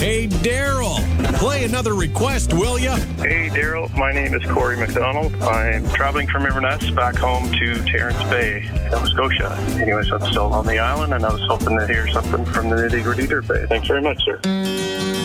Hey, Daryl, play another request, will ya? Hey, Daryl. My name is Corey McDonald. I'm traveling from Inverness back home to Terrence Bay, Nova Scotia. Anyways, I'm still on the island, and I was hoping to hear something from the Nitty Gritty Dirt Bay. Thanks very much, sir.